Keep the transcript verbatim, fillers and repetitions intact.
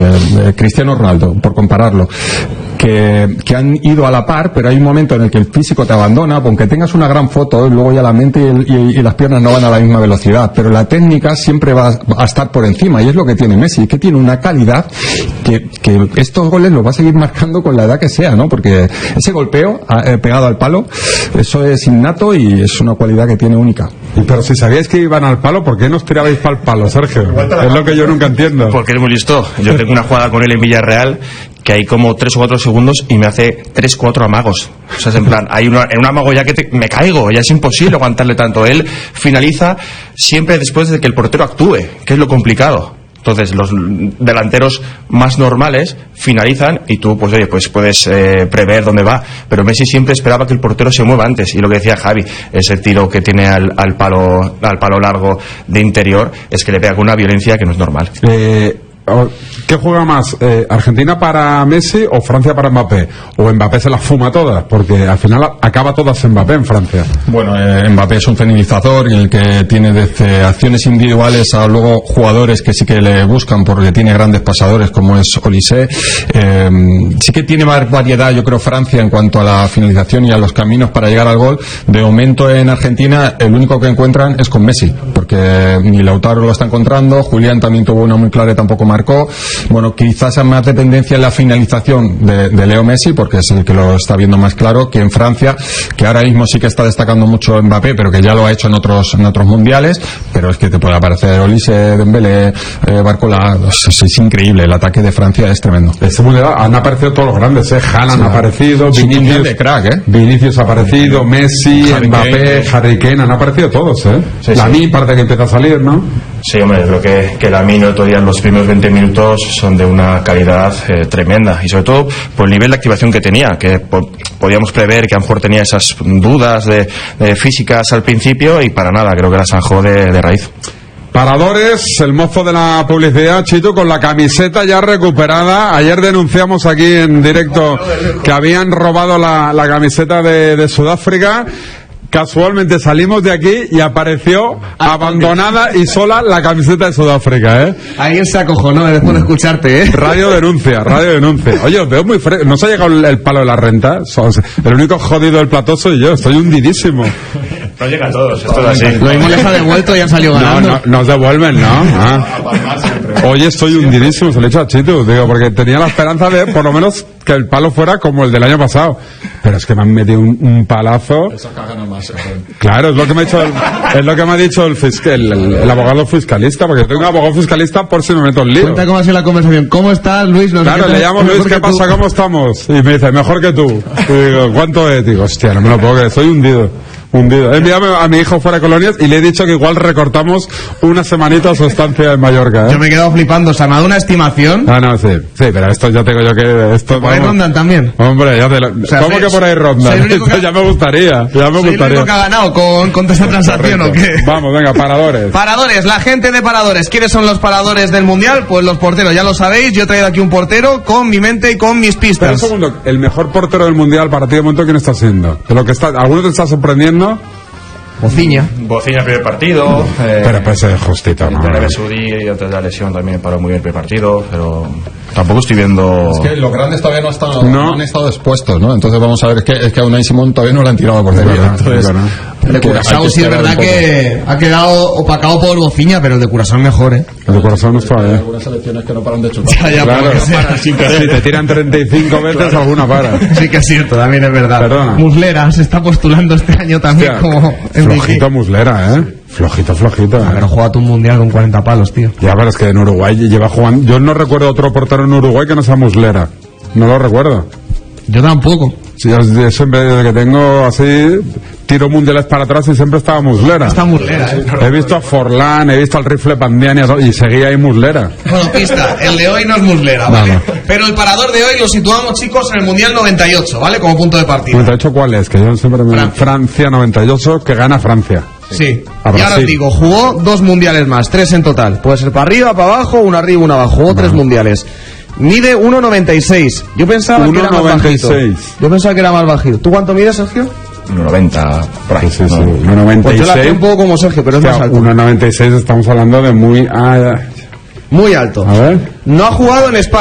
eh, Cristiano Ronaldo, por compararlo, que, que han ido a la par, pero hay un momento en el que el físico te abandona, aunque tengas una gran foto, y luego ya la mente y, el, y, y las piernas no van a la misma velocidad, pero la técnica siempre va a estar por encima, y es lo que tiene Messi, que tiene una calidad que, que estos goles los va a seguir marcando con la edad que sea, ¿no? Porque ese golpeo eh, pegado al palo, eso es innato y es una cualidad que tiene única. Pero si sabíais que iban al palo, ¿por qué no os tirabais para el palo, Sergio? Es lo que yo nunca entiendo. Porque es muy listo. Yo tengo una jugada con él en Villarreal que hay como tres o cuatro segundos y me hace tres, cuatro amagos. O sea, es en plan, hay una, en un amago ya que te, me caigo, ya es imposible aguantarle tanto. Él finaliza siempre después de que el portero actúe, que es lo complicado. Entonces los delanteros más normales finalizan y tú pues oye pues puedes eh, prever dónde va, pero Messi siempre esperaba que el portero se mueva antes, y lo que decía Javi, ese tiro que tiene al, al palo al palo largo de interior es que le pega con una violencia que no es normal. eh... ¿Qué juega más? Eh, ¿Argentina para Messi o Francia para Mbappé? ¿O Mbappé se las fuma todas? Porque al final acaba todas Mbappé en Francia. Bueno, eh, Mbappé es un finalizador, y el que tiene desde acciones individuales a luego jugadores que sí que le buscan porque tiene grandes pasadores como es Olise. Eh, sí que tiene más variedad, yo creo, Francia en cuanto a la finalización y a los caminos para llegar al gol. De momento en Argentina el único que encuentran es con Messi, porque ni Lautaro lo está encontrando, Julián también tuvo una muy clara y tampoco marcó. Bueno, quizás hay más dependencia en la finalización de, de Leo Messi, porque es el que lo está viendo más claro, que en Francia, que ahora mismo sí que está destacando mucho Mbappé, pero que ya lo ha hecho en otros en otros mundiales. Pero es que te puede aparecer Olise, Dembélé, eh, Barcola. Es, es increíble, el ataque de Francia es tremendo. Este mundial han aparecido todos los grandes, ¿eh? Haaland sí, ha aparecido, Vinicius, de crack, ¿eh? Vinicius ha aparecido, Messi, Harry Mbappé, Kane. Harry Kane, han aparecido todos, ¿eh? Sí, la sí. mí parece que empieza a salir, ¿no? Sí, hombre, creo que, que la Mino todavía en los primeros veinte minutos son de una calidad eh, tremenda, y sobre todo por el nivel de activación que tenía, que po podíamos prever que a lo mejor tenía esas dudas de, de físicas al principio, y para nada, creo que la zanjó de, de raíz. Paradores, el mozo de la publicidad, Chito, con la camiseta ya recuperada. Ayer denunciamos aquí en directo que habían robado la, la camiseta de, de Sudáfrica. Casualmente salimos de aquí y apareció abandonada y sola la camiseta de Sudáfrica, ¿eh? Alguien se acojonó después de escucharte, ¿eh? Radio denuncia, radio denuncia. Oye, os veo muy fresco. ¿No se ha llegado el, el palo de la renta? El único jodido del plató soy yo, estoy hundidísimo. No llega a todos, esto es así. Lo mismo les ha devuelto y han salido ganando. No, no, nos devuelven, ¿no? Ah. Oye, estoy hundidísimo, se lo he hecho a Chito, digo, porque tenía la esperanza de, por lo menos, que el palo fuera como el del año pasado. Pero es que me han metido un, un palazo. Esa caja no más. Claro, es lo que me ha dicho el, es lo que me ha dicho el, fiscal, el, el, el abogado fiscalista, porque yo tengo un abogado fiscalista por si me meto en lío. Cuenta cómo ha sido la conversación. ¿Cómo estás, Luis? No claro, sé le llamo Luis, ¿qué pasa? ¿Cómo estamos? Y me dice, mejor que tú. Y digo, ¿cuánto es? Digo, hostia, no me lo puedo creer, estoy hundido. Hundido. He enviado a mi hijo fuera de colonias y le he dicho que igual recortamos una semanita su estancia en Mallorca, ¿eh? Yo me he quedado flipando. ¿Se ha dado una estimación? Ah, no, sí. Sí, pero esto ya tengo yo que... Esto, ¿Por ahí rondan también? Hombre, ya te lo... O sea, ¿cómo soy, que por ahí rondan? Esto que... ya me gustaría. Ya me ¿Soy gustaría. el único que ha ganado con, con esta transacción o qué? Vamos, venga, paradores. Paradores, la gente de paradores. ¿Quiénes son los paradores del Mundial? Pues los porteros, ya lo sabéis. Yo he traído aquí un portero con mi mente y con mis pistas. Pero un segundo, el mejor portero del Mundial para ti de momento, ¿quién está siendo? De lo que está... ¿Alguno te está sorprendiendo? Bociña. Bociña primer partido. Eh, pero pues es justito, ¿no? De Arabia Saudí y antes de la lesión también paró muy bien el primer partido, pero tampoco estoy viendo. Es que los grandes todavía no, están, no. no han estado expuestos, ¿no? Entonces vamos a ver, es que, es que a Unai Simón todavía no le han tirado a portería. Claro, entonces, claro. El de Curazao sí es verdad que ha quedado opacado por Bociña, pero el de Curazao es mejor, ¿eh? El de Curazao no está, ¿eh? Hay algunas selecciones que no paran de chutar. Ya, ya, claro, se paran sin si te tiran treinta y cinco veces, claro. Alguna para. Sí que es cierto, también es verdad. Perdona. Muslera se está postulando este año también. Hostia, como flojito Muslera, ¿eh? Flojito, flojito. ¿eh? Pero juega tu un mundial con cuarenta palos, tío. Ya, pero es que en Uruguay lleva jugando... Yo no recuerdo otro portero en Uruguay que no sea Muslera. No lo recuerdo. Yo tampoco. Sí, yo siempre, desde que tengo así... Tiro mundiales para atrás y siempre estaba Muslera. Está Muslera, ¿eh? He visto a Forlán, he visto al rifle Pandiani y seguía ahí Muslera. Bueno, pista, el de hoy no es Muslera, ¿vale? No. Pero el parador de hoy lo situamos, chicos, en el Mundial noventa y ocho, ¿vale? Como punto de partida. ¿noventa y ocho cuál es? Que yo siempre me... Francia. Francia noventa y ocho, que gana Francia. Sí. Y ahora os digo, jugó dos mundiales más, tres en total. Puede ser para arriba, para abajo, uno arriba, uno abajo. Jugó no. tres mundiales. Mide uno noventa y seis. Yo pensaba que era más bajito. Yo pensaba que era más bajito. ¿Tú cuánto mides, Sergio? uno noventa, por ahí. Sí, sí, sí. uno noventa y seis. Pues yo la tengo un poco como Sergio, pero es o sea, más alto. uno noventa y seis estamos hablando de muy... Ah, Muy alto. A ver. No ha jugado en España.